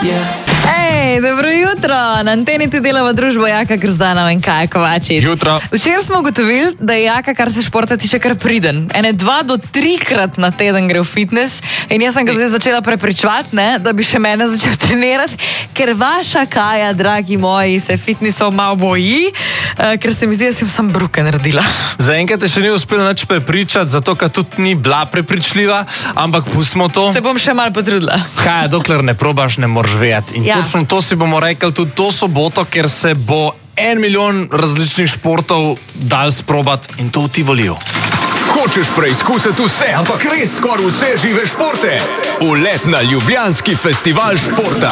Hej, dobro jutro. Na anteni ti delava družbo Jaka Grozdanov in Kaja Kovačič. Jutro. Včeraj smo ugotovili, da je Jaka, kar se športa tiče, kar priden. 2 do 3 krat na teden gre v fitness in jaz sem ga zdaj začela prepričevati, da bi še mene začel trenirati, ker vaša Kaja, dragi moji, se fitnessov malo boji, ker se mi zdi, da sem sam bruke naredila. Zaenkrat še ni uspelo nič prepričati, zato ker tudi ni bila prepričljiva, ampak pustimo to. Se bom še malo potrudila. Kaja, dokler ne probaš, ne moreš vedeti. In točno to si bomo rekli tudi to soboto, ker se bo 1 milijon različnih športov dal sprobati in to v Tivoliju. Hočeš preizkusiti vse, ampak res skoraj vse žive športe? Ulet na Ljubljanski festival športa.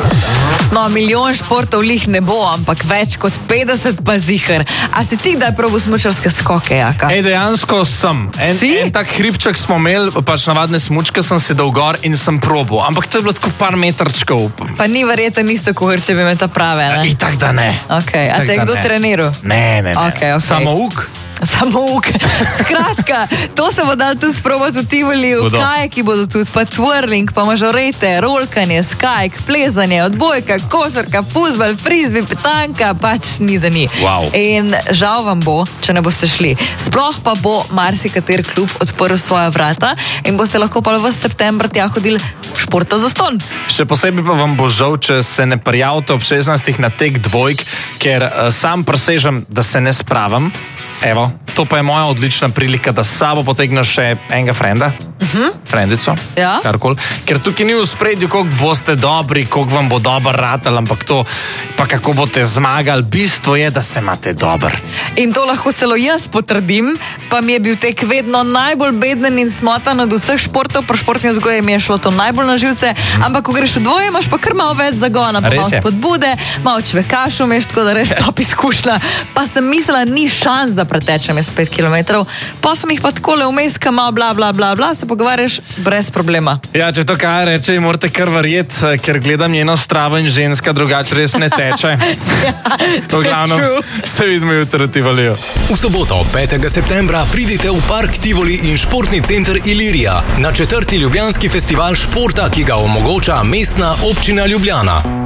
No, milijon športov lih ne bo, ampak več kot 50 pa ziher. A si ti kdaj probal smučarske skoke, Jaka? Ej, dejansko sem. En tak hribček smo imeli, pač navadne smučke sem si dal gor in sem probal. Ampak to je bilo tako par metrčkov. Pa ni verjetno isto, kot če bi me to prave, ne? Itak da ne. Okay, a te je kdo treniral? Ne. Okay. Samouk? Samouk. Skratka, to se bo dal tudi sprobati v Tivoliju, kajaki bodo tudi, pa twirling, pa mažorete, rolkanje, skajk, plezanje, odbojka, košarka, fuzbal, frizbi, petanka, pač ni da ni. Wow. In žal vam bo, če ne boste šli. Sploh pa bo marsikater klub odprl svoja vrata in boste lahko pa v septembru tja hodili športa za ston. Še posebej pa vam bo žal, če se ne prijavite ob 16 na tek dvojk, ker sam presežem, da se ne spravim. Evo, to pa je moja odlična prilika, da s sabo potegneš še enega frenda, frendico, karkoli. Ker tukaj ni v spredju, koliko boste dobri, koliko vam bo dober ratal, ampak to, pa kako boste zmagali, bistvo je, da se imate dober. In to lahko celo jaz potrdim, pa mi je bil tek vedno najbolj beden in smotan od vseh športov, pri športni vzgoji mi je šlo to najbolj na živce, ampak ko greš v dvoje, imaš pa kar malo več zagona, pa malo spodbude, malo čvekašu meš, tako da res top izkušnja. Pa sem mislila, ni šans, da pretečem jaz 5 kilometrov, pa sem jih pa takole vmes, malo bla, se pogovarjaš brez problema. Ja, če to kaj reče, morate kar verjeti, ker gledam njeno stravo in ženska drugače res ne teče. To glavno se vidimo jutro v Tivoliju. V soboto, 5. septembra, pridite v Park Tivoli in športni center Ilirija na 4. Ljubljanski festival športa, ki ga omogoča Mestna občina Ljubljana.